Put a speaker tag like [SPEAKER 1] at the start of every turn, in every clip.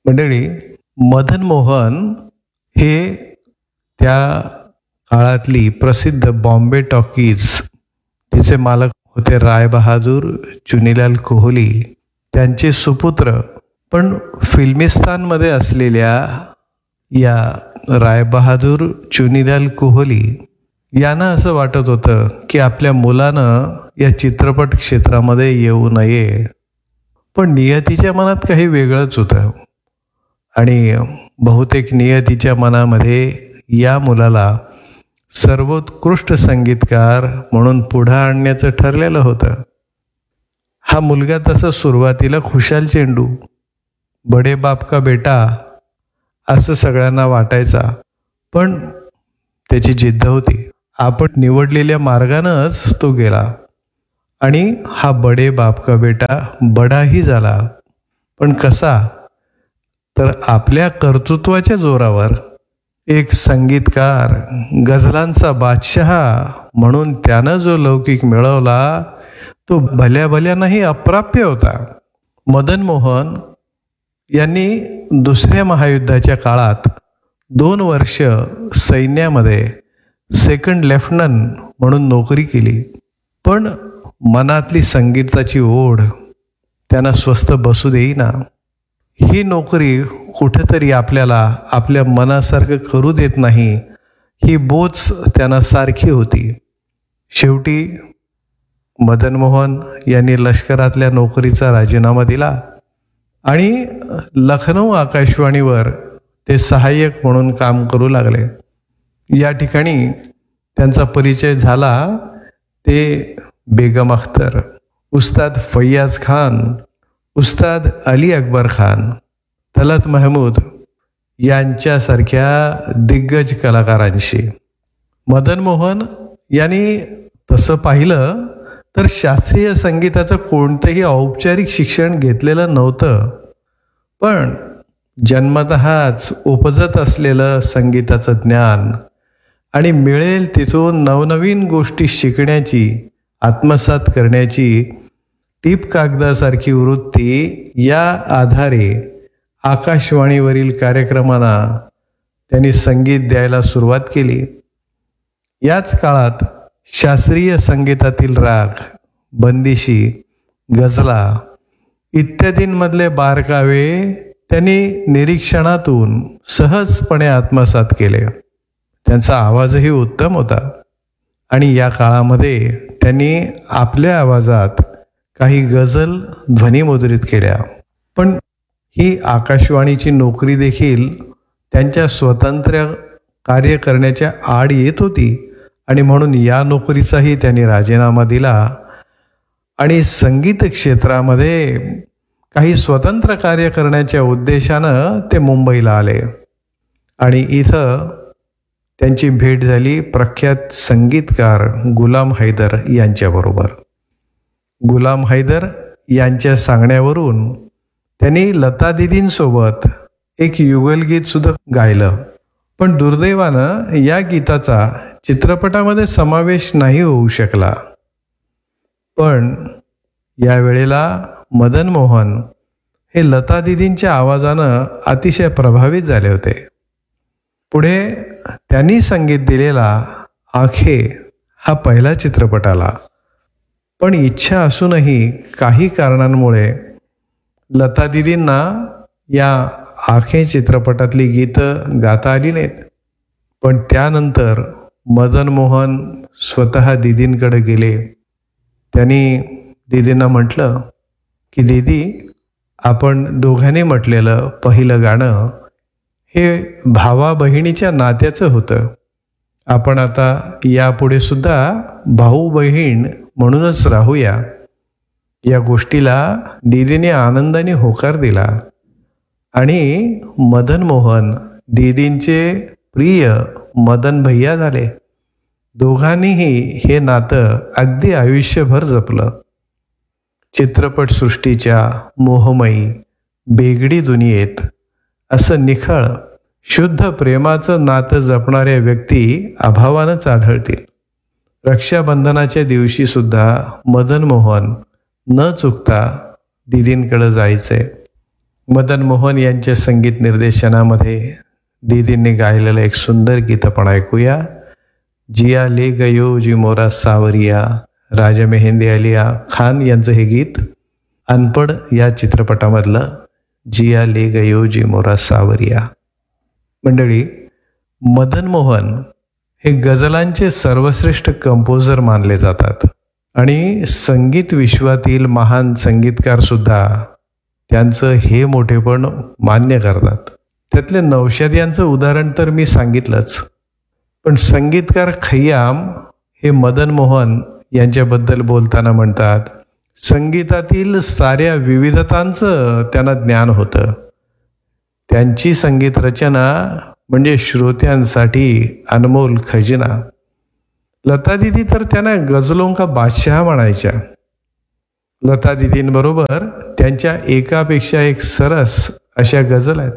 [SPEAKER 1] मंडळी, मदन मोहन हे त्या काळातली प्रसिद्ध बॉम्बे टॉकीज, तिचे मालक होते रायबहादूर चुनीलाल कोहली, त्यांचे सुपुत्र. पण फिल्मिस्तानमध्ये असलेल्या या रायबहादूर चुनीलाल कोहली यांना असं वाटत होतं की आपल्या मुलानं या चित्रपट क्षेत्रामध्ये येऊ नये. पण नियतीच्या मनात काही वेगळंच होतं आणि बहुतेक नियतीच्या मनामध्ये या मुलाला सर्वोत्कृष्ट संगीतकार म्हणून पुढं आणण्याचं ठरलेलं होतं. हा मुलगा तसं सुरुवातीला खुशाल चेंडू, बडे बाप का बेटा असं सगळ्यांना वाटायचा. पण त्याची जिद्द होती. आपण निवडलेल्या मार्गानंच तो गेला आणि हा बडे बाप का बेटा बडाही झाला. पण कसा? तर आपल्या कर्तृत्वाच्या जोरावर. एक संगीतकार, गझलांचा बादशहा म्हणून त्यानं जो लौकिक मिळवला तो भल्या भल्यानाही अप्राप्य होता. मदन मोहन यांनी दुसऱ्या महायुद्धाच्या काळात 2 वर्ष सैन्यामध्ये सेकंड लेफ्टनंट म्हणून नोकरी केली. पण मनातली संगीताची ओढ त्यांना स्वस्थ बसू देईना. ही नोकरी कुठेतरी आपल्याला आपल्या मनासारखं करू देत नाही, ही बोच त्यांना सारखी होती. शेवटी मदन मोहन यांनी लष्करातल्या नोकरीचा राजीनामा दिला आणि लखनौ आकाशवाणीवर ते सहाय्यक म्हणून काम करू लागले. या ठिकाणी त्यांचा परिचय झाला ते बेगम अख्तर, उस्ताद फैयाज खान, उस्ताद अली अकबर खान, तलत महमूद यांच्यासारख्या दिग्गज कलाकारांशी. मदन मोहन यांनी तसं पाहिलं तर शास्त्रीय संगीताचं कोणतंही औपचारिक शिक्षण घेतलेलं नव्हतं. पण जन्मतःच उपजत असलेलं संगीताचं ज्ञान आणि मिळेल तिथून नवनवीन गोष्टी शिकण्याची, आत्मसात करण्याची टीप कागदासारखी वृत्ती या आधारे आकाशवाणीवरील कार्यक्रमांना त्यांनी संगीत द्यायला सुरुवात केली. याच काळात शास्त्रीय संगीतातील राग, बंदिशी, गझला इत्यादींमधले बारकावे त्यांनी निरीक्षणातून सहजपणे आत्मसात केले. त्यांचा आवाजही उत्तम होता आणि या काळामध्ये त्यांनी आपल्या आवाजात काही गझल ध्वनिमुद्रित केल्या. पण ही आकाशवाणीची नोकरी देखील त्यांच्या स्वतंत्र कार्य करण्याच्या आड येत होती आणि म्हणून या नोकरीचाही त्यांनी राजीनामा दिला आणि संगीत क्षेत्रामध्ये काही स्वतंत्र कार्य करण्याच्या उद्देशानं ते मुंबईला आले. आणि इथं त्यांची भेट झाली प्रख्यात संगीतकार गुलाम हैदर यांच्याबरोबर. गुलाम हैदर यांच्या सांगण्यावरून त्यांनी लता दीदींसोबत एक युगलगीत सुद्धा गायलं. पण दुर्दैवानं या गीताचा चित्रपटामध्ये समावेश नाही होऊ शकला. पण यावेळेला मदन मोहन हे लता दीदींच्या आवाजानं अतिशय प्रभावित झाले होते. पुढे त्यांनी संगीत दिलेला आखे हा पहिला चित्रपट आला. पण इच्छा असूनही काही कारणांमुळे लता दीदींना या आखे चित्रपटातली गीतं गाता आली नाहीत. पण त्यानंतर मदन मोहन स्वतः दीदींकडे गेले. त्यांनी दीदींना म्हटलं की दीदी, आपण दोघांनी म्हटलेलं पहिलं गाणं हे भावा बहिणीच्या नात्याचं होतं. आपण आता यापुढे सुद्धा भाऊ बहीण म्हणूनच राहूया. या गोष्टीला दीदीने आनंदाने होकार दिला आणि मदन मोहन दीदींचे प्रिय मदन भैया झाले. दोघांनीही हे नातं अगदी आयुष्यभर जपलं. चित्रपटसृष्टीच्या मोहमयी बेगडी दुनियेत असं निखळ शुद्ध प्रेमाचं नातं जपणाऱ्या व्यक्ती अभावानंच आढळतील. रक्षाबंधनाच्या दिवशी सुद्धा मदन मोहन न चुकता दीदींकडे जायचे. मदन मोहन यांच्या संगीत निर्देशनामध्ये दीदींनी गायलेलं एक सुंदर गीत आपण ऐकूया. जिया ले गयो जी मोरा सावरिया, राजा मेहंदी अलिया खान यांचं हे गीत. अनपढ या चित्रपटामधलं जिया ले गयो जी मोरा सावरिया. मंडळी, मदन मोहन हे गझलांचे सर्वश्रेष्ठ कंपोजर मानले जातात आणि संगीत विश्वातील महान संगीतकार सुद्धा त्यांचं हे मोठेपण मान्य करतात. त्यातले नौशाद यांचं उदाहरण तर मी सांगितलंच, पण संगीतकार खय्याम हे मदन मोहन यांच्याबद्दल बोलताना म्हणतात, संगीतातील साऱ्या विविधतांचं त्यांना ज्ञान होतं. त्यांची संगीत रचना म्हणजे श्रोत्यांसाठी अनमोल खजिना. लता दीदी तर त्यांना गझलों का बादशाह म्हणायच्या. लता दीदींबरोबर त्यांच्या एकापेक्षा एक सरस अशा गझल आहेत.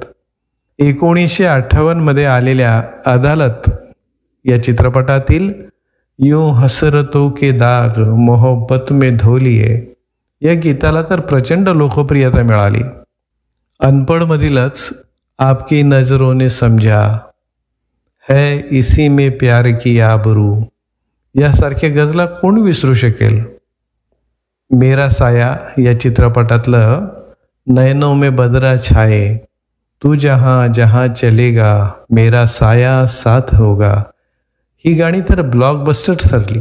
[SPEAKER 1] 1958 आलेल्या अदालत या चित्रपटातील यूं हसरतों के दाग मोहब्बत में धोलिये या गीताला तर प्रचंड लोकप्रियता मिळाली. अनपढमधीलच आपकी नजरों ने समझा, है इसी में प्यार की आबरू यासारख्या गझला कोण विसरू शकेल. मेरा साया या चित्रपटातलं नयनों में बदरा छाए, तू जहाँ जहाँ चलेगा मेरा साया साथ होगा ही गाणी तर ब्लॉकबस्टर ठरली.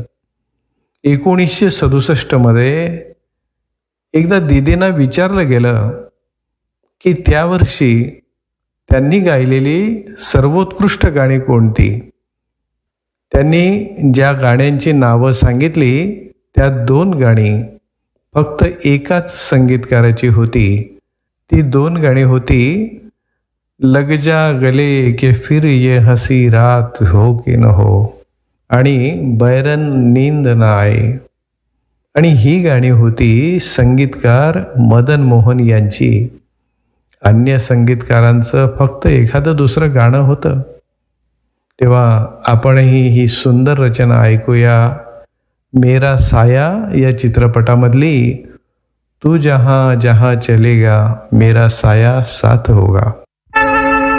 [SPEAKER 1] 1967 एकदा दीदींना विचारलं गेलं की त्यावर्षी त्यांनी गायलेली सर्वोत्कृष्ट गाणी कोणती. त्यांनी ज्या गाण्यांची नावं सांगितली त्यात 2 गाणी फक्त एकाच संगीतकाराची होती. ती 2 गाणी होती लग जा गले के फिर ये हसी रात हो कि न हो आणि बैरन नींद न आए. आणि ही गाणी होती संगीतकार मदन मोहन यांची. अन्य संगीतकारांचं फक्त एखादं दुसरं गाणं होतं. तेव्हा आपणही ही सुंदर रचना ऐकूया. मेरा साया या चित्रपटामधली तू जहाँ जहाँ चलेगा मेरा साया साथ होगा.